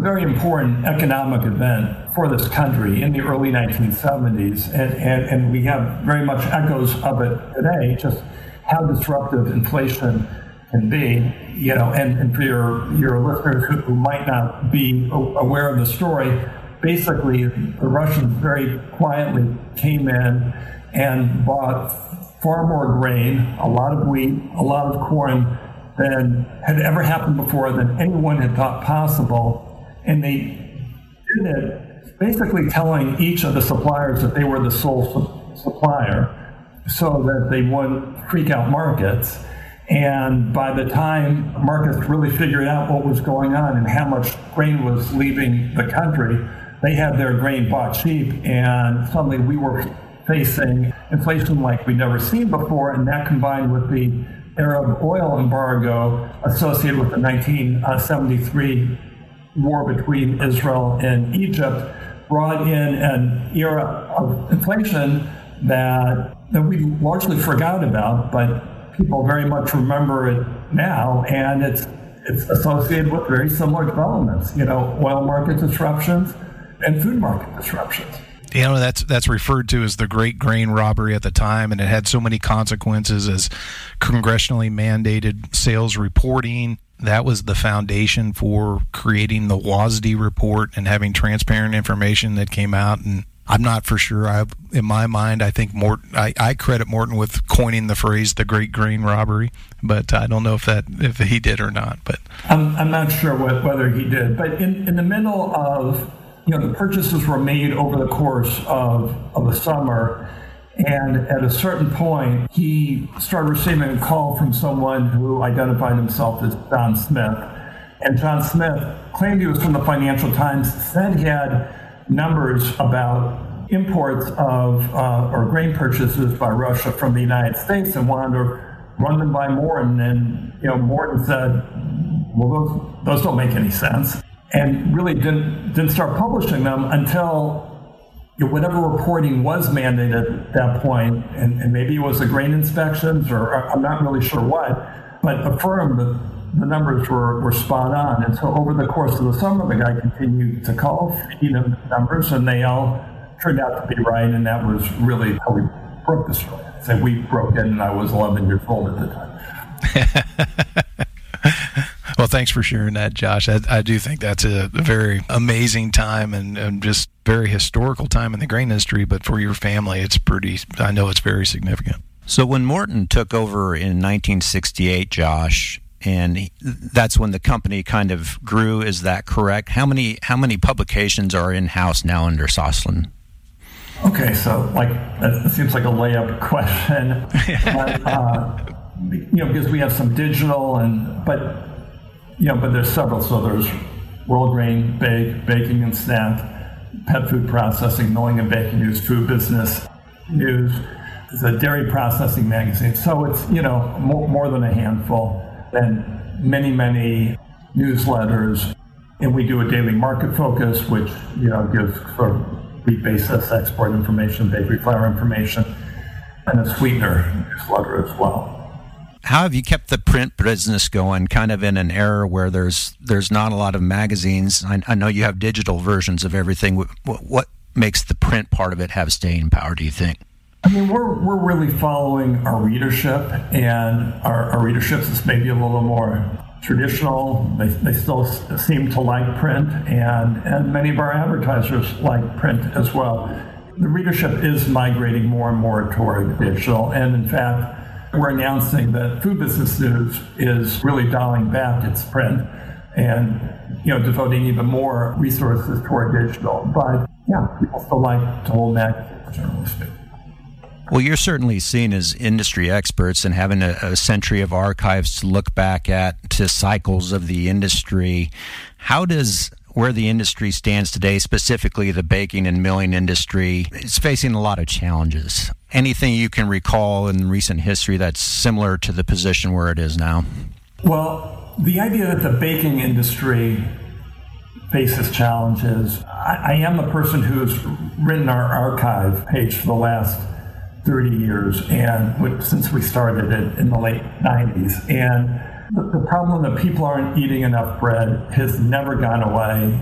very important economic event for this country in the early 1970s, and we have very much echoes of it today, just how disruptive inflation can be, and for your listeners who might not be aware of the story, basically the Russians very quietly came in and bought far more grain, a lot of wheat, a lot of corn than had ever happened before, than anyone had thought possible. And they did it basically telling each of the suppliers that they were the sole supplier so that they wouldn't freak out markets. And by the time markets really figured out what was going on and how much grain was leaving the country, they had their grain bought cheap, and suddenly we were facing inflation like we'd never seen before, and that combined with the Arab oil embargo associated with the 1973 war between Israel and Egypt brought in an era of inflation that we largely forgot about, but people very much remember it now, and it's associated with very similar developments, oil market disruptions and food market disruptions. That's referred to as the Great Grain Robbery at the time, and it had so many consequences as congressionally mandated sales reporting. That was the foundation for creating the WASDE report and having transparent information that came out. And I'm not for sure. In my mind, I think I credit Morton with coining the phrase "the Great Grain Robbery," but I don't know if he did or not. But I'm not sure whether he did. But in the middle of the purchases were made over the course of the summer, and at a certain point, he started receiving a call from someone who identified himself as John Smith. And John Smith claimed he was from the Financial Times, said he had numbers about imports of or grain purchases by Russia from the United States and wanted to run them by Morton. And Morton said, well, those don't make any sense. And really didn't start publishing them until whatever reporting was mandated at that point, and maybe it was the grain inspections, or I'm not really sure what, but affirmed that the numbers were spot on. And so over the course of the summer, the guy continued to call, feed him numbers, and they all turned out to be right, and that was really how we broke the story. So we broke in, and I was 11 years old at the time. Well, thanks for sharing that, Josh. I do think that's a very amazing time and just very historical time in the grain industry, but for your family, I know it's very significant. So when Morton took over in 1968, Josh, and that's when the company kind of grew, is that correct? How many publications are in-house now under Soslan? Okay, so that seems like a layup question. Because we have some digital but there's several. So there's World Grain, Baking and Snack, Pet Food Processing, Milling and Baking News, Food Business News. There's a Dairy Processing magazine. So it's, more than a handful, and many newsletters. And we do a daily market focus, which, gives sort of wheat basis, export information, bakery flour information, and a sweetener newsletter as well. How have you kept the print business going, kind of in an era where there's not a lot of magazines? I know you have digital versions of everything. What makes the print part of it have staying power, do you think? I mean, we're really following our readership, and our readership is maybe a little more traditional. They still seem to like print, and many of our advertisers like print as well. The readership is migrating more and more toward digital, and in fact, we're announcing that Food Business News is really dialing back its print and, devoting even more resources toward digital. But people still like to hold magazines, generally speaking. Well, you're certainly seen as industry experts and having a century of archives to look back at, to cycles of the industry. How does where the industry stands today, specifically the baking and milling industry, is facing a lot of challenges? Anything you can recall in recent history that's similar to the position where it is now? Well, the idea that the baking industry faces challenges, I am the person who's written our archive page for the last 30 years, and since we started it in the late 90s. And the problem that people aren't eating enough bread has never gone away.